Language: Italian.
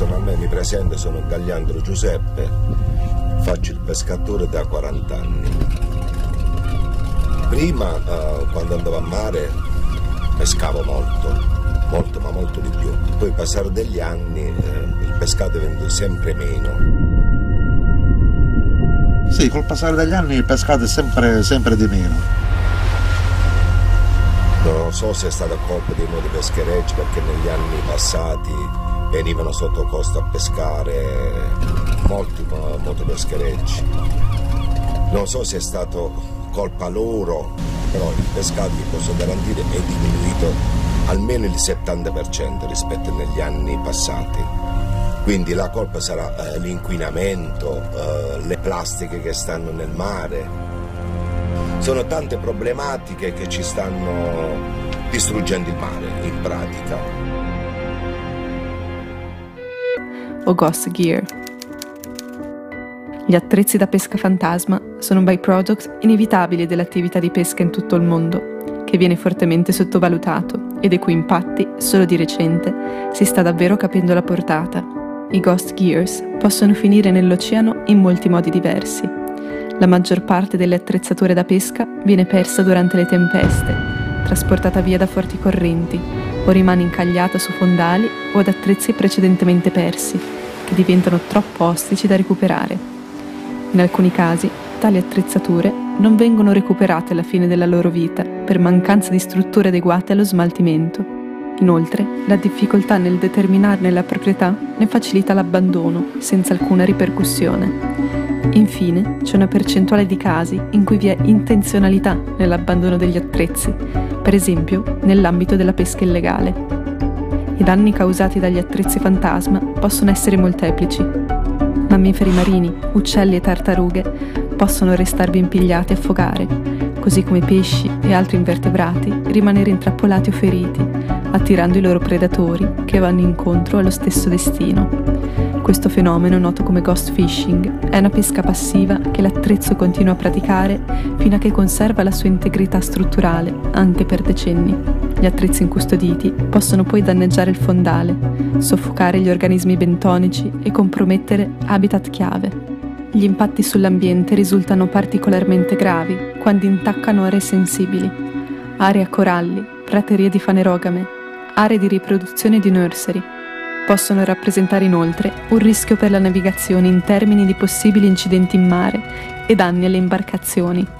personalmente mi presento, sono Gagliandro Giuseppe, faccio il pescatore da 40 anni. Prima, quando andavo a mare, pescavo molto, ma molto di più. Poi, passare degli anni, il pescato è venuto sempre meno. Sì, col passare degli anni il pescato è sempre di meno. Non so se è stata colpa dei motopescherecci, perché negli anni passati venivano sotto costa a pescare molti motopescherecci. Non so se è stato colpa loro, però il pescato, vi posso garantire, è diminuito almeno il 70% rispetto agli anni passati. Quindi la colpa sarà l'inquinamento, le plastiche che stanno nel mare. Sono tante problematiche che ci stanno distruggendo il mare, in pratica. O Ghost Gear. Gli attrezzi da pesca fantasma sono un byproduct inevitabile dell'attività di pesca in tutto il mondo, che viene fortemente sottovalutato e dei cui impatti, solo di recente, si sta davvero capendo la portata. I Ghost Gears possono finire nell'oceano in molti modi diversi. La maggior parte delle attrezzature da pesca viene persa durante le tempeste, trasportata via da forti correnti, o rimane incagliata su fondali o ad attrezzi precedentemente persi, che diventano troppo ostici da recuperare. In alcuni casi, tali attrezzature non vengono recuperate alla fine della loro vita per mancanza di strutture adeguate allo smaltimento. Inoltre, la difficoltà nel determinarne la proprietà ne facilita l'abbandono, senza alcuna ripercussione. Infine, c'è una percentuale di casi in cui vi è intenzionalità nell'abbandono degli attrezzi, per esempio nell'ambito della pesca illegale. I danni causati dagli attrezzi fantasma possono essere molteplici. Mammiferi marini, uccelli e tartarughe possono restarvi impigliati e affogare, così come pesci e altri invertebrati rimanere intrappolati o feriti, attirando i loro predatori che vanno incontro allo stesso destino. Questo fenomeno, noto come ghost fishing, è una pesca passiva che l'attrezzo continua a praticare fino a che conserva la sua integrità strutturale, anche per decenni. Gli attrezzi incustoditi possono poi danneggiare il fondale, soffocare gli organismi bentonici e compromettere habitat chiave. Gli impatti sull'ambiente risultano particolarmente gravi quando intaccano aree sensibili, aree a coralli, praterie di fanerogame, aree di riproduzione di nursery. Possono rappresentare inoltre un rischio per la navigazione in termini di possibili incidenti in mare e danni alle imbarcazioni.